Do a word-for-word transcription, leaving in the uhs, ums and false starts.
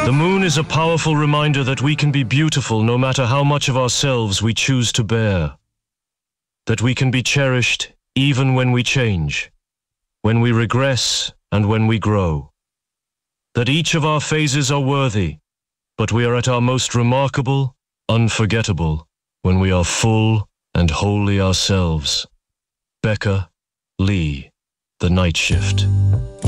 The moon is a powerful reminder that we can be beautiful no matter how much of ourselves we choose to bear. That we can be cherished even when we change, when we regress and when we grow. That each of our phases are worthy, but we are at our most remarkable, unforgettable, when we are full and wholly ourselves. Becca Lee, The Night Shift.